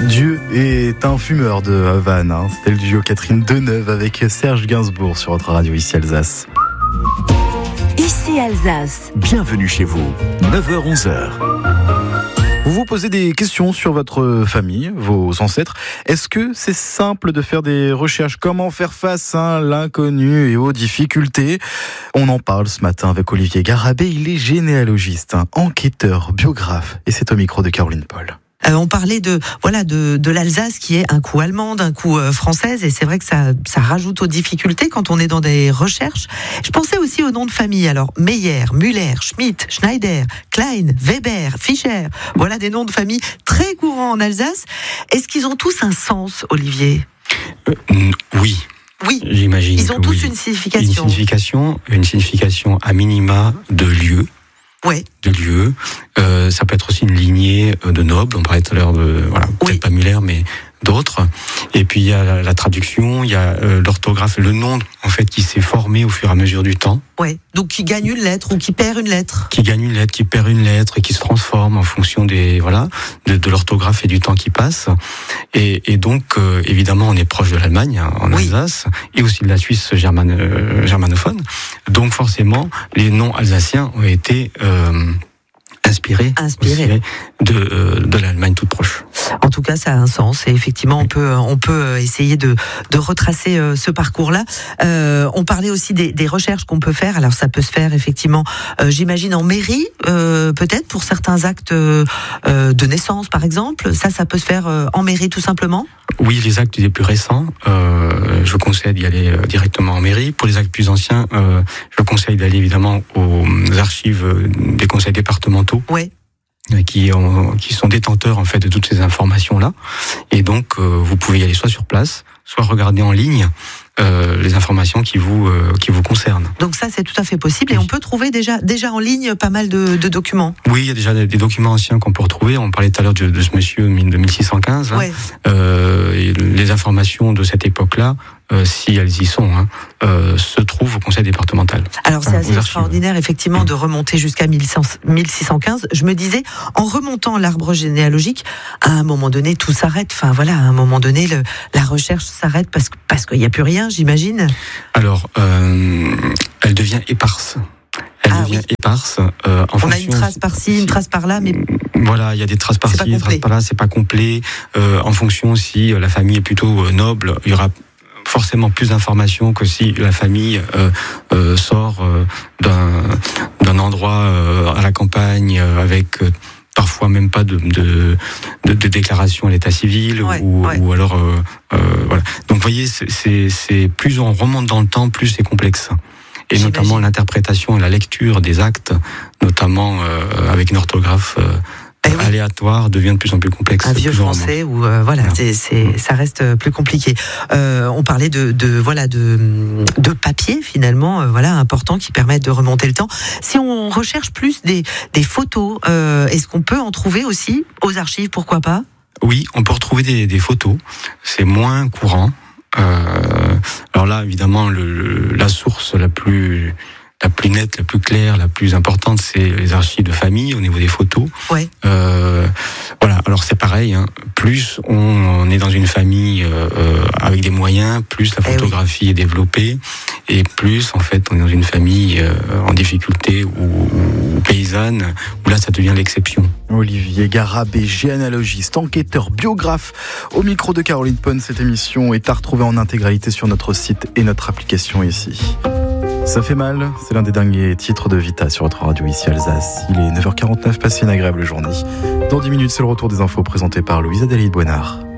Dieu est un fumeur de Havane. C'était le duo Catherine Deneuve avec Serge Gainsbourg sur votre radio ici Alsace. Ici Alsace. Bienvenue chez vous, 9h-11h. Vous vous posez des questions sur votre famille, vos ancêtres. Est-ce que c'est simple de faire des recherches? Comment faire face à l'inconnu et aux difficultés? On en parle ce matin avec Olivier Garabé. Il est généalogiste, enquêteur, biographe. Et c'est au micro de Caroline Paul. On parlait de l'Alsace qui est un coup allemande, un coup française, et c'est vrai que ça rajoute aux difficultés quand on est dans des recherches. Je pensais aussi aux noms de famille. Alors Meyer, Müller, Schmidt, Schneider, Klein, Weber, Fischer. Voilà des noms de famille très courants en Alsace. Est-ce qu'ils ont tous un sens, Olivier ? Oui. Oui. J'imagine. Ils ont tous oui. une signification. Une signification à minima de lieu. Ouais. De lieu. Ça peut être aussi une lignée de nobles. On parlait tout à l'heure de, peut-être pas Müller, mais d'autres. Et puis il y a la traduction, il y a l'orthographe, le nom en fait qui s'est formé au fur et à mesure du temps. Ouais. Donc qui gagne une lettre ou qui perd une lettre. Qui gagne une lettre, qui perd une lettre et qui se transforme en fonction de l'orthographe et du temps qui passe. Et donc évidemment on est proche de l'Allemagne en Alsace et aussi de la Suisse germanophone. Donc forcément les noms alsaciens ont été inspiré de l'Allemagne toute proche. En tout cas, ça a un sens et effectivement, on peut essayer de retracer ce parcours-là. On parlait aussi des recherches qu'on peut faire. Alors, ça peut se faire effectivement, j'imagine en mairie, peut-être pour certains actes de naissance, par exemple. Ça peut se faire en mairie tout simplement. Oui, les actes les plus récents, je vous conseille d'y aller directement en mairie. Pour les actes plus anciens, je vous conseille d'aller évidemment aux archives des conseils départementaux. Ouais. Qui sont détenteurs en fait de toutes ces informations là, et donc vous pouvez y aller soit sur place, soit regarder en ligne les informations qui vous concernent. Donc ça c'est tout à fait possible et on peut trouver déjà en ligne pas mal de documents. Oui, il y a déjà des documents anciens qu'on peut retrouver. On parlait tout à l'heure de ce monsieur de 1615. Ouais. Et les informations de cette époque-là, si elles y sont, se trouvent au conseil départemental. Alors c'est assez extraordinaire effectivement de remonter jusqu'à 1615. Je me disais, en remontant l'arbre généalogique, à un moment donné tout s'arrête. Enfin voilà, à un moment donné la recherche s'arrête parce qu'il n'y a plus rien, j'imagine. Alors, elle devient éparse. Éparse. On a une trace par-ci, une trace par-là, mais voilà, il y a des traces par-ci, des traces par-là, c'est pas complet. En fonction si la famille est plutôt noble, il y aura forcément plus d'informations que si la famille sort d'un endroit à la campagne avec parfois même pas de déclaration à l'état civil ou alors voilà. Donc vous voyez, c'est plus on remonte dans le temps, plus c'est complexe. Et notamment l'interprétation et la lecture des actes, notamment avec une orthographe aléatoire, devient de plus en plus complexe. Un vieux français où ça reste plus compliqué. On parlait de papier finalement, important qui permettent de remonter le temps. Si on recherche plus des photos, est-ce qu'on peut en trouver aussi aux archives, pourquoi pas ? Oui, on peut retrouver des photos. C'est moins courant. Alors là, évidemment, la source la plus nette, la plus claire, la plus importante, c'est les archives de famille au niveau des photos. Ouais. Voilà. Alors c'est pareil. Plus on est dans une famille avec des moyens, plus la photographie est développée, et plus en fait on est dans une famille en difficulté ou paysanne, où là ça devient l'exception. Olivier Garabé, généalogiste, enquêteur, biographe, au micro de Caroline Pon. Cette émission est à retrouver en intégralité sur notre site et notre application ici. Ça fait mal, c'est l'un des derniers titres de Vita sur votre radio ici Alsace. Il est 9h49, passez une agréable journée. Dans 10 minutes, c'est le retour des infos présenté par Louise Adélie Boinard.